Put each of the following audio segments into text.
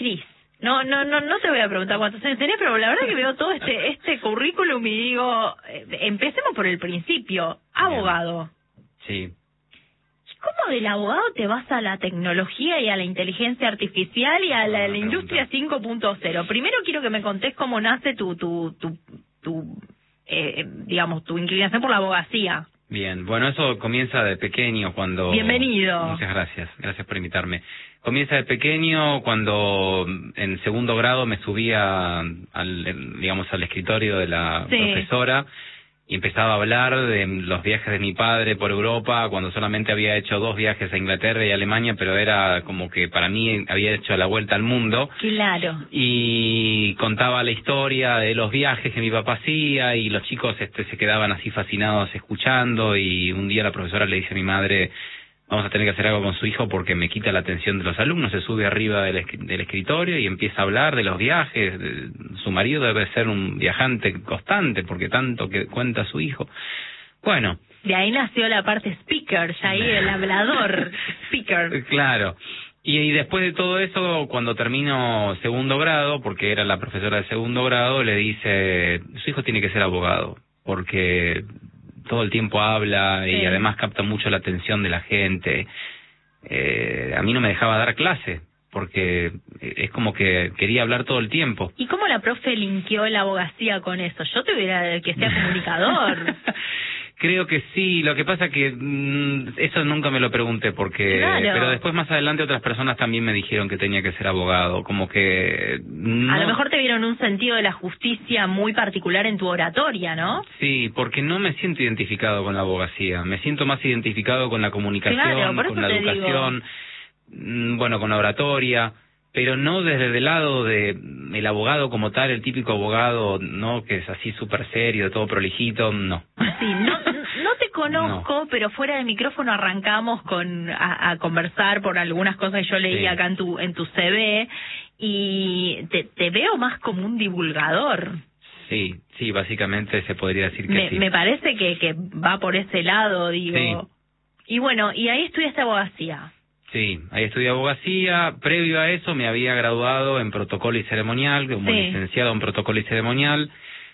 Cris, no te voy a preguntar cuántos años tenés, pero la verdad que veo todo este currículum y digo, empecemos por el principio. Abogado. Sí. ¿Cómo del abogado te vas a la tecnología y a la inteligencia artificial y a la industria 5.0? Primero quiero que me contés cómo nace digamos, tu inclinación por la abogacía. Bien, bueno, eso comienza de pequeño cuando... Bienvenido. Muchas gracias por invitarme. Comienza de pequeño cuando en segundo grado me subía al escritorio de la profesora y empezaba a hablar de los viajes de mi padre por Europa, cuando solamente había hecho 2 viajes a Inglaterra y Alemania, pero era como que para mí había hecho la vuelta al mundo. Claro. Y contaba la historia de los viajes que mi papá hacía y los chicos se quedaban así fascinados escuchando, y un día la profesora le dice a mi madre: vamos a tener que hacer algo con su hijo porque me quita la atención de los alumnos. Se sube arriba del escritorio y empieza a hablar de los viajes. Su marido debe ser un viajante constante porque tanto que cuenta su hijo. Bueno. De ahí nació la parte speaker, ya ahí el hablador, speaker. Claro. Y después de todo eso, cuando termino segundo grado, porque era la profesora de segundo grado, le dice: su hijo tiene que ser abogado, porque todo el tiempo habla y además capta mucho la atención de la gente. A mí no me dejaba dar clase, porque es como que quería hablar todo el tiempo. ¿Y cómo la profe linkeó la abogacía con eso? Yo te hubiera que sea comunicador. Creo que sí, lo que pasa que eso nunca me lo pregunté porque... Claro. Pero después más adelante otras personas también me dijeron que tenía que ser abogado, como que... No... A lo mejor te vieron un sentido de la justicia muy particular en tu oratoria, ¿no? Sí, porque no me siento identificado con la abogacía, me siento más identificado con la comunicación, con la educación, bueno, con la oratoria, pero no desde el lado de el abogado como tal, el típico abogado, ¿no?, que es así súper serio, todo prolijito, no. Sí, no te conozco, pero fuera de micrófono arrancamos a conversar por algunas cosas que yo leí acá en tu CV, y te veo más como un divulgador. Sí, básicamente se podría decir que sí. Me parece que va por ese lado, digo. Sí. Y bueno, y ahí estudiaste abogacía. Sí, ahí estudié abogacía. Previo a eso me había graduado en protocolo y ceremonial, como licenciado en protocolo y ceremonial.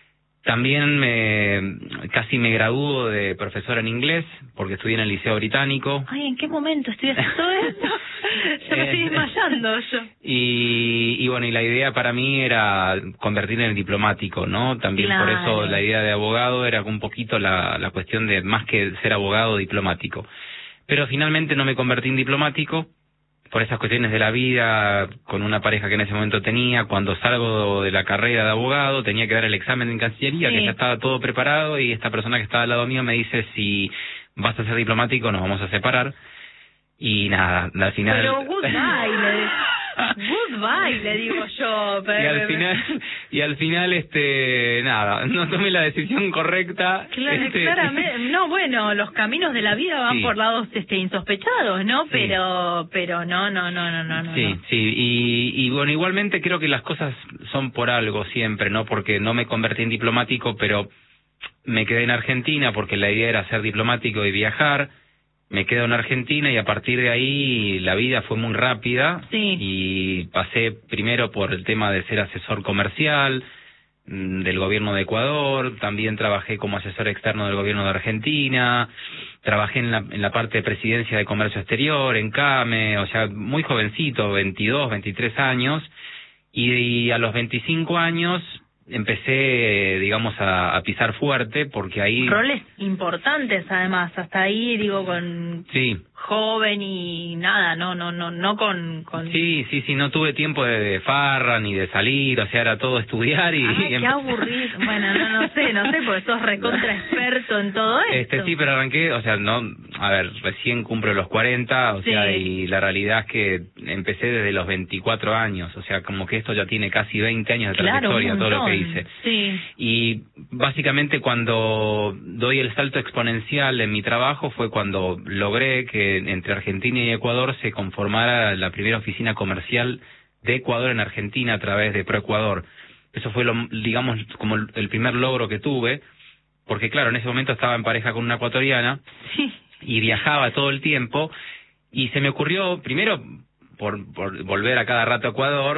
También casi me graduó de profesor en inglés, porque estudié en el Liceo Británico. Ay, ¿en qué momento estudiaste todo esto? Ya me estoy desmayando yo. Y bueno, y la idea para mí era convertirme en diplomático, ¿no? También por eso la idea de abogado era un poquito la cuestión de más que ser abogado, diplomático. Pero finalmente no me convertí en diplomático por esas cuestiones de la vida, con una pareja que en ese momento tenía. Cuando salgo de la carrera de abogado tenía que dar el examen en Cancillería, que ya estaba todo preparado, y esta persona que estaba al lado mío me dice: si vas a ser diplomático nos vamos a separar. Y nada, al final... Pero goodbye, goodbye, le digo yo. Pero... Y al final, nada, no tomé la decisión correcta. Claramente, no, bueno, los caminos de la vida van por lados insospechados, ¿no? Pero no. Sí, y bueno, igualmente creo que las cosas son por algo siempre, ¿no? Porque no me convertí en diplomático, pero me quedé en Argentina porque la idea era ser diplomático y viajar. Me quedo en Argentina y a partir de ahí la vida fue muy rápida. Y pasé primero por el tema de ser asesor comercial del gobierno de Ecuador, también trabajé como asesor externo del gobierno de Argentina, trabajé en la parte de presidencia de comercio exterior, en CAME, o sea, muy jovencito, 22, 23 años, y a los 25 años empecé, digamos, a pisar fuerte, porque ahí... Roles importantes, además, hasta ahí, digo, con... joven y nada, no con... Sí, no tuve tiempo de farra ni de salir, o sea, era todo estudiar y... Ay, qué aburrido. Bueno, no sé, porque sos recontra experto en todo esto. Sí, pero arranqué, o sea, recién cumplo los 40, o sea, y la realidad es que empecé desde los 24 años, o sea, como que esto ya tiene casi 20 años de trayectoria, todo lo que hice. Y básicamente cuando doy el salto exponencial en mi trabajo fue cuando logré que entre Argentina y Ecuador se conformara la primera oficina comercial de Ecuador en Argentina a través de ProEcuador. Eso fue, digamos, como el primer logro que tuve, porque claro, en ese momento estaba en pareja con una ecuatoriana y viajaba todo el tiempo, y se me ocurrió, primero, por volver a cada rato a Ecuador,